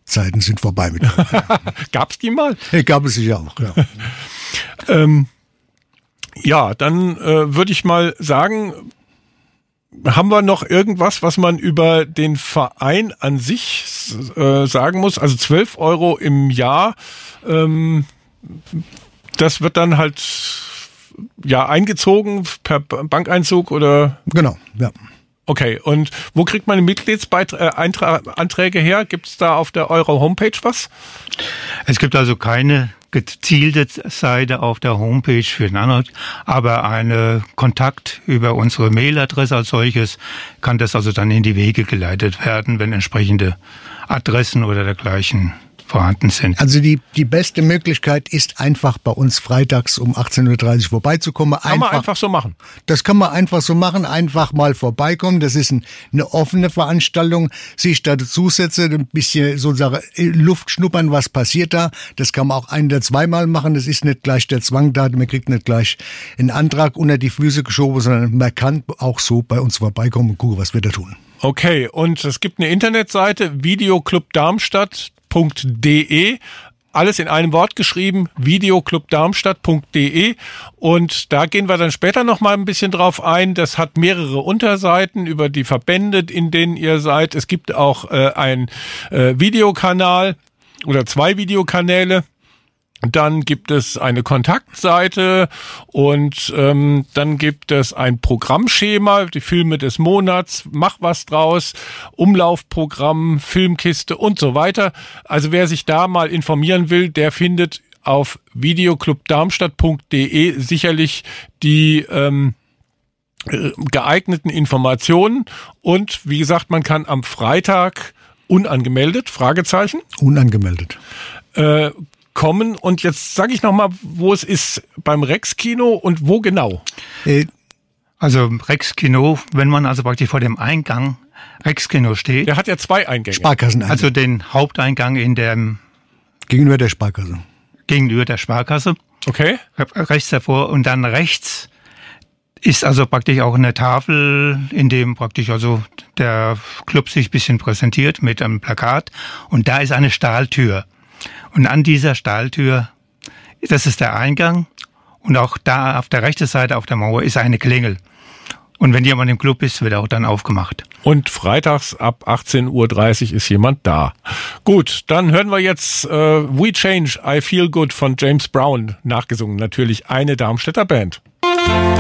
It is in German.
Zeiten sind vorbei mit. Gab's die mal? Gab es sicher auch, ja. Ja, dann würde ich mal sagen, haben wir noch irgendwas, was man über den Verein an sich sagen muss? Also 12 € im Jahr, das wird dann halt eingezogen per Bankeinzug oder? Genau, ja. Okay, und wo kriegt man Mitgliedsanträge her? Gibt es da auf der eurer Homepage was? Es gibt also keine gezielte Seite auf der Homepage für den Antrag, aber eine Kontakt über unsere Mailadresse als solches kann das also dann in die Wege geleitet werden, wenn entsprechende Adressen oder dergleichen vorhanden sind. Also die beste Möglichkeit ist einfach bei uns freitags um 18:30 Uhr vorbeizukommen. Kann man einfach so machen. Das kann man einfach so machen, einfach mal vorbeikommen. Das ist eine offene Veranstaltung. Sich da dazusetzen, ein bisschen sozusagen Luft schnuppern, was passiert da. Das kann man auch ein- oder zweimal machen. Das ist nicht gleich der Zwang da. Man kriegt nicht gleich einen Antrag unter die Füße geschoben, sondern man kann auch so bei uns vorbeikommen und gucken, was wir da tun. Okay, und es gibt eine Internetseite, videoclubdarmstadt.de. Alles in einem Wort geschrieben, videoclubdarmstadt.de, und da gehen wir dann später noch mal ein bisschen drauf ein. Das hat mehrere Unterseiten über die Verbände, in denen ihr seid. Es gibt auch einen Videokanal oder 2 Videokanäle. Dann gibt es eine Kontaktseite und dann gibt es ein Programmschema, die Filme des Monats, mach was draus, Umlaufprogramm, Filmkiste und so weiter. Also wer sich da mal informieren will, der findet auf videoclubdarmstadt.de sicherlich die geeigneten Informationen. Und wie gesagt, man kann am Freitag unangemeldet, Fragezeichen. Unangemeldet. Kommen. Und jetzt sage ich nochmal, wo es ist, beim Rex-Kino und wo genau? Also Rex-Kino, wenn man also praktisch vor dem Eingang Rex-Kino steht. Der hat ja 2 Eingänge. Sparkasseneingang. Also den Haupteingang Gegenüber der Sparkasse. Gegenüber der Sparkasse. Okay. Rechts davor und dann rechts ist also praktisch auch eine Tafel, in dem praktisch also der Club sich ein bisschen präsentiert mit einem Plakat, und da ist eine Stahltür. Und an dieser Stahltür, das ist der Eingang, und auch da auf der rechten Seite auf der Mauer ist eine Klingel. Und wenn jemand im Club ist, wird auch dann aufgemacht. Und freitags ab 18:30 Uhr ist jemand da. Gut, dann hören wir jetzt We Change, I Feel Good von James Brown, nachgesungen natürlich, eine Darmstädter Band.